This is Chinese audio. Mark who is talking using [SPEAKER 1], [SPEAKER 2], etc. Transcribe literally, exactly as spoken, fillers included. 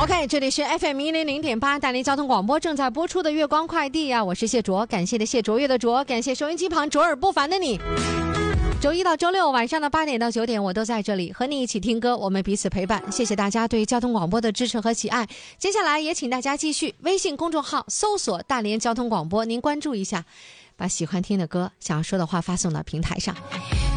[SPEAKER 1] OK， 这里是 F M 一零零点八大连交通广播正在播出的月光快递呀、啊，我是谢卓，感谢的谢，卓越的卓，感谢收音机旁卓尔不凡的你。周一到周六晚上的八点到九点，我都在这里和你一起听歌，我们彼此陪伴。谢谢大家对交通广播的支持和喜爱。接下来也请大家继续微信公众号搜索大连交通广播，您关注一下，把喜欢听的歌、想要说的话发送到平台上。